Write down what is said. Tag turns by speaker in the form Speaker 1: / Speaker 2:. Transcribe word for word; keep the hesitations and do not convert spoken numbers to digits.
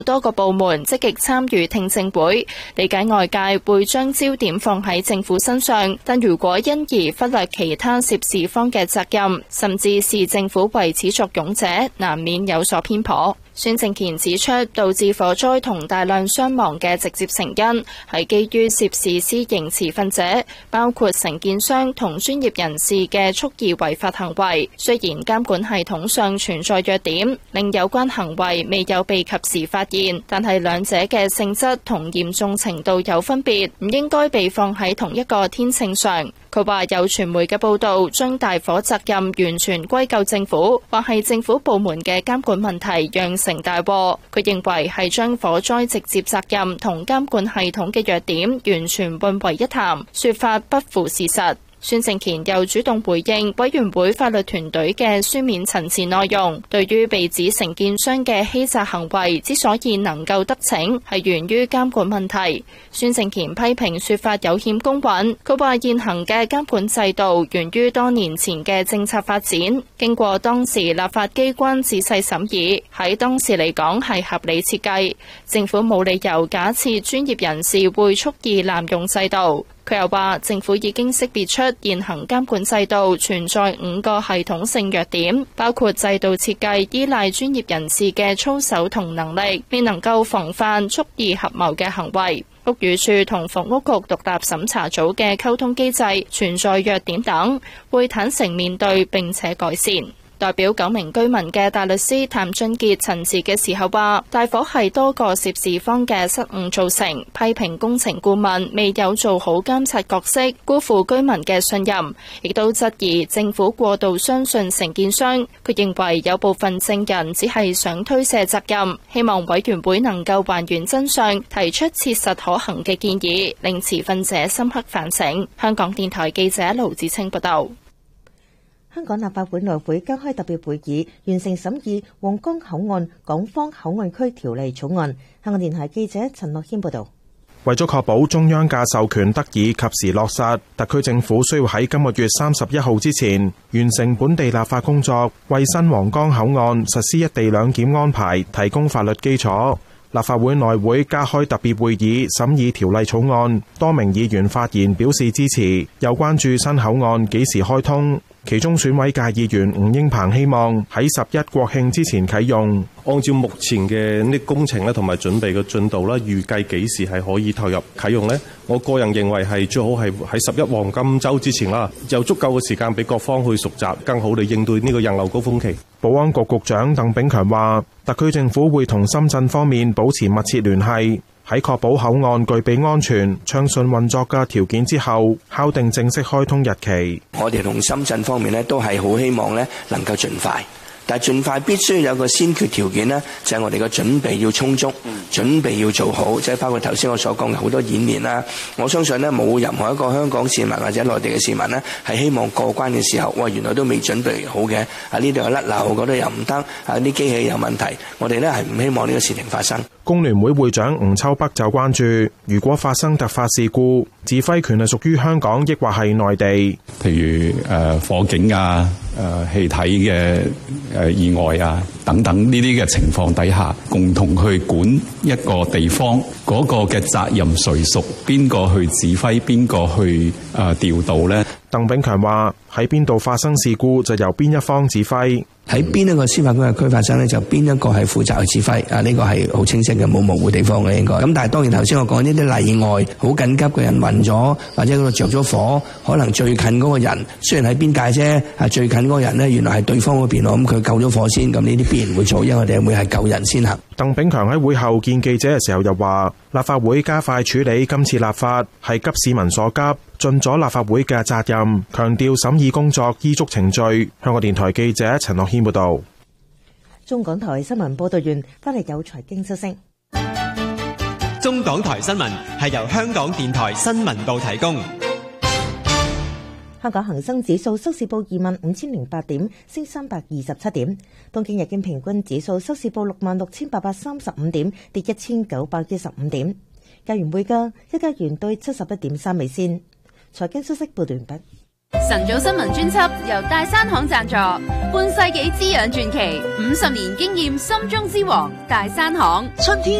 Speaker 1: 多個部門積極參與聽證會，理解外界會將焦點放喺政府身上，但如果因而忽略其他涉事方嘅責任，甚至視政府為始作俑者，難免有所偏頗。孫政權指出，導致火災同大量傷亡嘅直接成因係基於涉事私營持份者，包括承建商同專業人士嘅蓄意違法行為。雖然監管系統上存在弱點，令有關行為未有被及時發現，但係兩者嘅性質同嚴重程度有分別，唔應該被放喺同一個天秤上。佢話有傳媒嘅報導將大火責任完全歸咎政府，或係政府部門嘅監管問題釀成大禍。佢認為係將火災直接責任同監管系統嘅弱點完全混為一談，說法不符事實。孫政權又主動回應委員會法律團隊嘅書面陳詞內容，對於被指承建商嘅欺詐行為之所以能夠得逞，係源於監管問題。孫政權批評說法有欠公允，佢話現行嘅監管制度源於多年前嘅政策發展，經過當時立法機關仔細審議，喺當時嚟講係合理設計，政府冇理由假設專業人士會蓄意濫用制度。佢又話，政府已經識別出現行監管制度存在五個系統性弱點，包括制度設計依賴專業人士嘅操守同能力，未能夠防範蓄意合謀嘅行為。屋宇署同房屋局獨立審查組嘅溝通機制存在弱點等，會坦誠面對並且改善。代表九名居民嘅大律師譚俊傑陳詞嘅時候話，大火係多個涉事方嘅失誤造成，批評工程顧問未有做好監察角色，辜負居民嘅信任，亦都質疑政府過度相信承建商。佢認為有部分證人只係想推卸責任，希望委員會能夠還原真相，提出切實可行嘅建議，令持份者深刻反省。香港電台記者盧子清報道。
Speaker 2: 香港立法會內會加開特別會議，完成審議皇崗口岸港方口岸區條例草案。香港電台記者陳樂軒報導。
Speaker 3: 為咗確保中央嘅授權得以及時落實，特區政府需要喺今個月三十一號之前完成本地立法工作，為新皇崗口岸實施一地兩檢安排提供法律基礎。立法會內會加開特別會議審議條例草案，多名議員發言表示支持，又關注新口岸幾時開通。其中選委界議員吳英鵬希望喺十一國慶之前啟用。
Speaker 4: 按照目前嘅呢工程咧同埋準備嘅進度啦，預計幾時係可以投入啟用呢？我個人認為係最好係喺十一黃金週之前啦，有足夠嘅時間俾各方去熟習，更好地應對呢個人流高峰期。
Speaker 3: 保安局局長鄧炳強話，特區政府會同深圳方面保持密切聯繫，喺確保口岸具備安全、暢順運作嘅條件之後，敲定正式開通日期。
Speaker 5: 我哋同深圳方面呢都係好希望呢能夠盡快。但係盡快必須有個先決條件呢，就係我哋嘅準備要充足，準備要做好，即係包括頭先我所講嘅好多演練啦。我相信呢，冇任何一個香港市民或者內地嘅市民呢，係希望過關嘅時候，哇，原來都未準備好嘅，啊呢度有甩漏，嗰度又唔得，啊啲機器有問題，我哋呢係唔希望呢個事情發生。
Speaker 3: 工聯會會長吳秋北就關注，如果發生突發事故，指揮權係屬於香港，抑或係內地？
Speaker 6: 譬如誒、呃、火警啊、誒、呃、氣體嘅誒、呃、意外啊等等呢啲嘅情況底下，共同去管一個地方嗰、那個嘅責任誰屬？邊個去指揮？邊個去誒、呃、調度呢？
Speaker 3: 鄧炳強話：喺邊度發生事故，就由邊一方指揮。
Speaker 5: 喺邊一個司法管轄區發生呢，就邊一個係負責去指揮啊？呢個係好清晰嘅，冇模糊地方嘅應該。咁但係當然頭先我講呢啲例外，好緊急嘅人暈咗，或者嗰度着咗火，可能最近嗰個人雖然喺邊界啫，係最近嗰個人呢，原來係對方嗰邊咯，咁佢救咗火先，咁呢啲必然會做，因為我哋會係救人先行。
Speaker 3: 鄧炳強喺會後見記者嘅時候又話：立法會加快處理今次立法係急市民所急，盡咗立法會嘅責任，強調審議工作依足程序。香港電台記者陳樂軒報導。
Speaker 2: 中港台新聞報導完，翻嚟有財經消息。
Speaker 7: 中港台新聞係由香港電台新聞部提供。
Speaker 2: 香港恒生指數收市報二萬五千零八點，升三百二十七點。東京日經平均指數收市報六萬六千八百三十五點，跌一千九百一十五點。加元匯價，一加元兌七十一點三美仙。財經消息報道完畢。
Speaker 8: 晨早新聞專輯由大山行贊助，半世紀滋養傳奇，五十年經驗，心中之王，大山行。春天